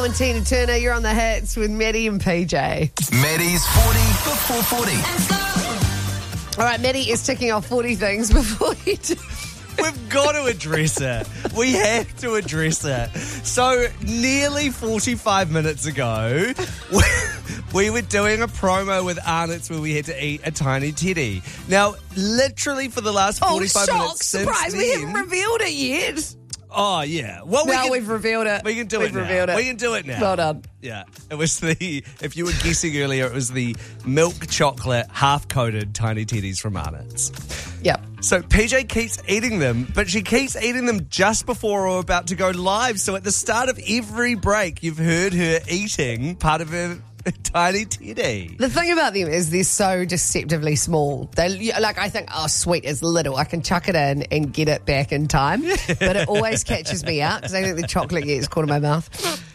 And Tina Turner, you're on the hits with Maddie and PJ. Maddie's 40 before 40. All right, Maddie is ticking off 40 things before you do. We've got to address it. We have to address it. So, nearly 45 minutes ago, we were doing a promo with Arnott's where we had to eat a tiny teddy. Now, literally for the last 45 minutes since surprise, then, we haven't revealed it yet. Oh, yeah. Well, We've revealed it. We can do We've it now. revealed it. We can do it now. Well done. Yeah. It was if you were guessing earlier, it was the milk chocolate half-coated tiny teddies from Arnott's. Yep. So PJ keeps eating them, but she keeps eating them just before we're about to go live. So at the start of every break, you've heard her eating part of her tiny teddy. The thing about them is they're so deceptively small. I think, oh, sweet, it's little. I can chuck it in and get it back in time. But it always catches me out because I think the chocolate gets caught in my mouth.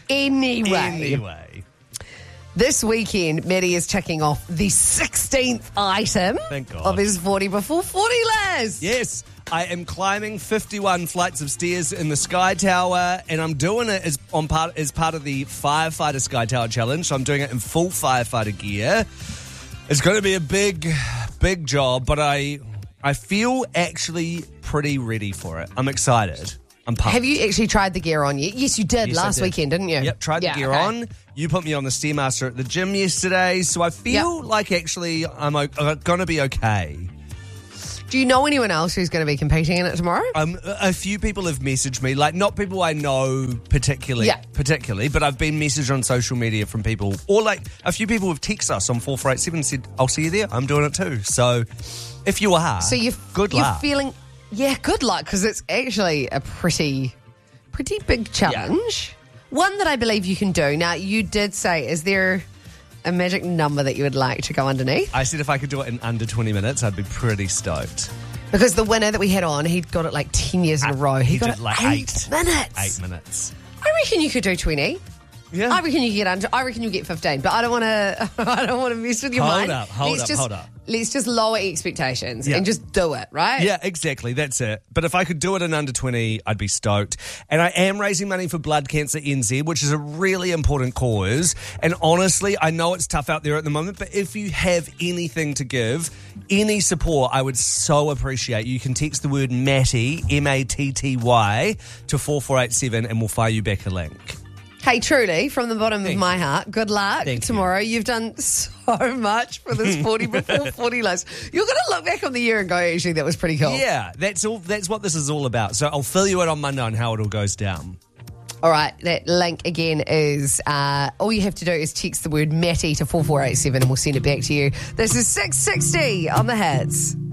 Anyway. This weekend, Maddie is checking off the 16th item Thank God. of his 40 before 40 list. Yes, I am climbing 51 flights of stairs in the Sky Tower, and I'm doing it as part of the Firefighter Sky Tower Challenge. So I'm doing it in full firefighter gear. It's going to be a big job, but I feel actually pretty ready for it. I'm excited. I'm pumped. Have you actually tried the gear on yet? Yes, you did last weekend, didn't you? Yep, tried the gear on. You put me on the Stairmaster at the gym yesterday, so I feel like actually I'm going to be okay. Do you know anyone else who's going to be competing in it tomorrow? A few people have messaged me, like not people I know particularly, but I've been messaged on social media from people, or like a few people have texted us on 4487 and said, I'll see you there, I'm doing it too. So if you are, good luck. You're feeling, good luck, because it's actually a pretty big challenge. One that I believe you can do. Now, you did say, is there a magic number that you would like to go underneath? I said if I could do it in under 20 minutes, I'd be pretty stoked. Because the winner that we had on, he'd got it like 10 years in a row. He got did it like 8 minutes. 8 minutes. I reckon you could do 20. Yeah. I reckon you get under. I reckon you get 15. But I don't want to. I don't want to mess with your mind. Hold up. Let's just lower expectations and just do it, right? Yeah, exactly. That's it. But if I could do it in under 20, I'd be stoked. And I am raising money for Blood Cancer NZ, which is a really important cause. And honestly, I know it's tough out there at the moment, but if you have anything to give, any support, I would so appreciate. You can text the word Matty, Matty, to 4487 and we'll fire you back a link. Hey, truly, from the bottom of my heart, good luck tomorrow. You've done so much for this 40 before 40 list. You're going to look back on the year and go, actually, that was pretty cool. Yeah, that's what this is all about. So I'll fill you in on Monday on how it all goes down. All right, that link again is, all you have to do is text the word Matty to 4487 and we'll send it back to you. This is 660 on the hits.